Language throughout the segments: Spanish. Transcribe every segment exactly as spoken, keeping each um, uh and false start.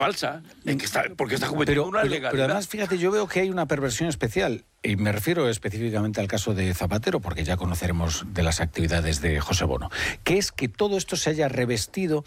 falsa, en que está, porque está cometiendo pero, una pero, ilegalidad. pero además, fíjate, yo veo que hay una perversión especial, y me refiero específicamente al caso de Zapatero, porque ya conoceremos de las actividades de José Bono, que es que todo esto se haya revestido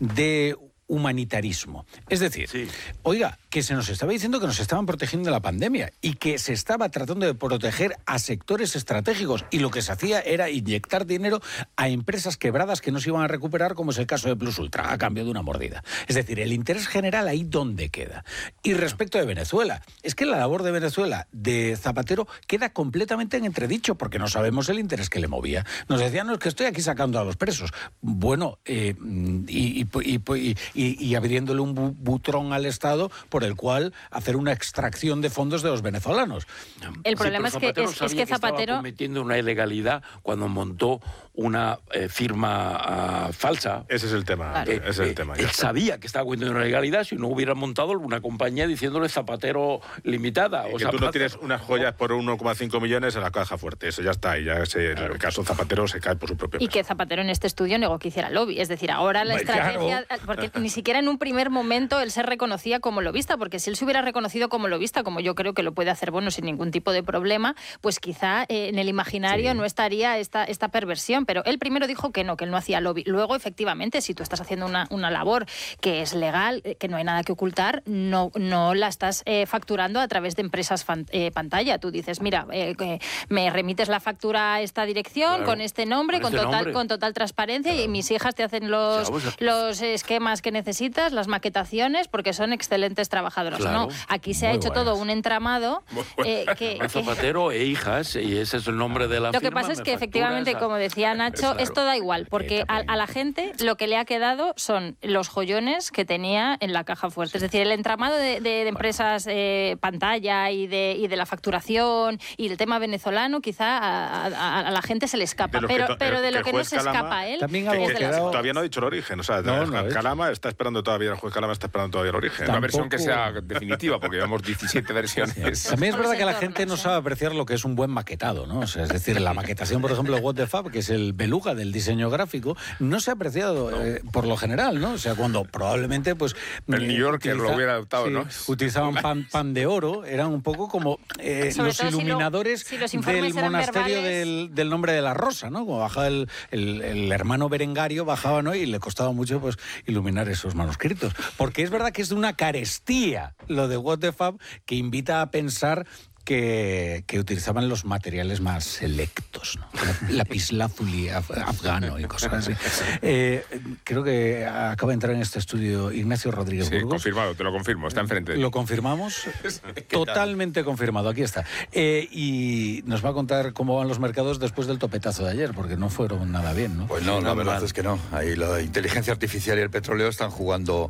de humanitarismo. Es decir, sí. oiga, que se nos estaba diciendo que nos estaban protegiendo de la pandemia y que se estaba tratando de proteger a sectores estratégicos, y lo que se hacía era inyectar dinero a empresas quebradas que no se iban a recuperar, como es el caso de Plus Ultra, a cambio de una mordida. Es decir, el interés general ahí ¿dónde queda? Y respecto de Venezuela, es que la labor de Venezuela de Zapatero queda completamente en entredicho, porque no sabemos el interés que le movía. Nos decían, no, es que estoy aquí sacando a los presos. Bueno, eh, y, y, y, y Y, y abriéndole un bu butrón al Estado por el cual hacer una extracción de fondos de los venezolanos. El problema sí, es, que, es, es que Zapatero... Que estaba cometiendo una ilegalidad cuando montó una eh, firma uh, falsa. Ese es el tema. Claro. Eh, Ese es el tema. Eh, él sabía que estaba cometiendo una ilegalidad si no hubiera montado una compañía diciéndole Zapatero Limitada. Y o que Zapatero. Tú no tienes unas joyas por uno coma cinco millones en la caja fuerte. Eso ya está. Y ya ese, claro. El caso Zapatero se cae por su propio peso. Y que Zapatero en este estudio negó que hiciera lobby. Es decir, ahora la Muy estrategia... claro. Porque ni siquiera en un primer momento él se reconocía como lobista, porque si él se hubiera reconocido como lobista, como yo creo que lo puede hacer Bono sin ningún tipo de problema, pues quizá eh, en el imaginario sí. no estaría esta, esta perversión. Pero él primero dijo que no, que él no hacía lobby. Luego, efectivamente, si tú estás haciendo una, una labor que es legal, que no hay nada que ocultar, no, no la estás eh, facturando a través de empresas fan, eh, pantalla. Tú dices, mira, eh, que me remites la factura a esta dirección, claro, con este nombre, con, con, este total, nombre. con total transparencia, claro. y mis hijas te hacen los, claro, pues, los esquemas que necesitas, las maquetaciones, porque son excelentes trabajadoras. Claro. No, aquí se Muy ha hecho buenas. todo un entramado eh, que, que... Zapatero e hijas, y ese es el nombre de la Lo firma. que pasa es que, efectivamente, a... como decía Nacho, claro. esto da igual, porque a, a la gente lo que le ha quedado son los joyones que tenía en la caja fuerte. Sí. Es decir, el entramado de, de, de empresas eh, pantalla y de, y de la facturación y el tema venezolano, quizá a, a, a la gente se le escapa. Pero, to, pero de lo que, que no se Calama, escapa a él... También que, que, que, todavía no ha dicho el origen. O sea, no, no el Calama está esperando todavía, el juez Calama está esperando todavía el origen. Tampoco... Una versión que sea definitiva, porque llevamos diecisiete versiones. Sí. También es verdad que la gente no sabe apreciar lo que es un buen maquetado, ¿no? O sea, es decir, la maquetación, por ejemplo, de What the Fab, que es el beluga del diseño gráfico, no se ha apreciado no. eh, por lo general, ¿no? O sea, cuando probablemente, pues... El eh, New Yorker utiliza, lo hubiera adoptado, sí, ¿no? Utilizaban pan, pan de oro, eran un poco como eh, los iluminadores si lo, si los del monasterio del, del Nombre de la Rosa, ¿no? Como bajaba el, el, el hermano Berengario, bajaba, ¿no? Y le costaba mucho, pues, iluminar esos manuscritos. Porque es verdad que es de una carestía lo de What the Fab, que invita a pensar que, que utilizaban los materiales más selectos, ¿no? Lapislázuli af, afgano y cosas así. Eh, creo que acaba de entrar en este estudio Ignacio Rodríguez Sí, Burgos. confirmado, te lo confirmo, está enfrente. ¿Lo confirmamos? Totalmente confirmado, aquí está. Eh, y nos va a contar cómo van los mercados después del topetazo de ayer, porque no fueron nada bien, ¿no? Pues no, la verdad es que no. Ahí la inteligencia artificial y el petróleo están jugando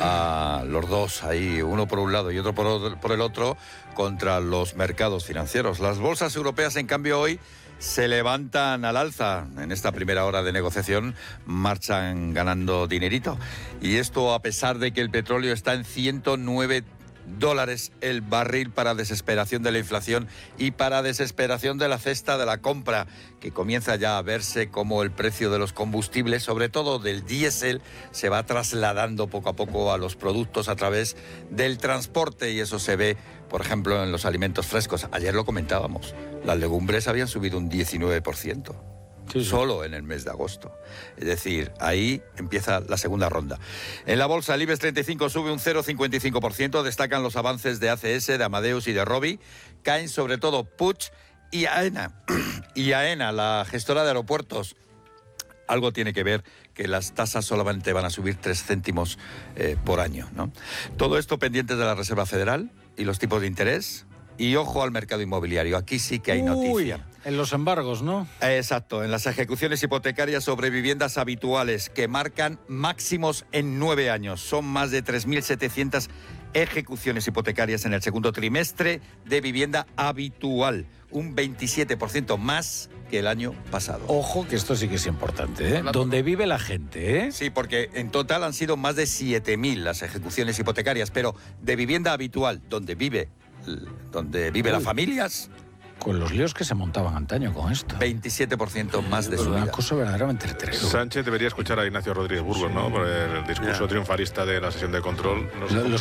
a los dos, ahí uno por un lado y otro por, por el otro, contra los mercados financieros. Las bolsas europeas, en cambio, hoy se levantan al alza. En esta primera hora de negociación marchan ganando dinerito. Y esto a pesar de que el petróleo está en ciento nueve dólares el barril, para desesperación de la inflación y para desesperación de la cesta de la compra, que comienza ya a verse como el precio de los combustibles, sobre todo del diésel, se va trasladando poco a poco a los productos a través del transporte, y eso se ve, por ejemplo, en los alimentos frescos. Ayer lo comentábamos, las legumbres habían subido un diecinueve por ciento. Sí, sí. Solo en el mes de agosto. Es decir, ahí empieza la segunda ronda. En la bolsa, el IBEX treinta y cinco sube un cero coma cincuenta y cinco por ciento. Destacan los avances de A C S, de Amadeus y de Robi. Caen sobre todo Puig y AENA. Y AENA, la gestora de aeropuertos. Algo tiene que ver que las tasas solamente van a subir tres céntimos eh, por año, ¿no? Todo esto pendientes de la Reserva Federal y los tipos de interés. Y ojo al mercado inmobiliario, aquí sí que hay Uy, noticia. En los embargos, ¿no? Exacto, en las ejecuciones hipotecarias sobre viviendas habituales, que marcan máximos en nueve años. Son más de tres mil setecientas ejecuciones hipotecarias en el segundo trimestre de vivienda habitual, un veintisiete por ciento más que el año pasado. Ojo, que esto sí que es importante, ¿eh? Donde vive la gente, ¿eh? Sí, porque en total han sido más de siete mil las ejecuciones hipotecarias, pero de vivienda habitual, donde vive, donde vive las familias, con los líos que se montaban antaño con esto. veintisiete por ciento más de Es subida. una cosa verdaderamente terrible. Sánchez debería escuchar a Ignacio Rodríguez Burgos, ¿no? Por el discurso triunfalista de la sesión de control. No sé Los